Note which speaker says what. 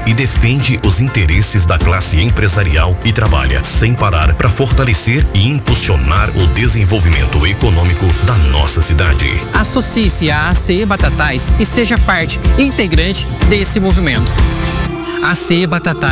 Speaker 1: e defende os interesses da classe empresarial e trabalha sem parar para fortalecer e impulsionar o desenvolvimento econômico da nossa cidade.
Speaker 2: Associe-se à ACE Batatais e seja parte integrante desse movimento. ACE Batatais.